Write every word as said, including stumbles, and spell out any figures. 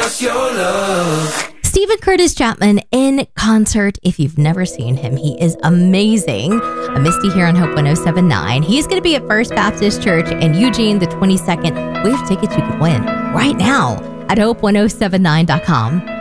us your love. Stephen Curtis Chapman in concert. If you've never seen him, he is amazing. A Misty here on Hope one oh seven point nine. He's going to be at First Baptist Church in Eugene the twenty-second. We have tickets you can win right now at hope one oh seven nine dot com.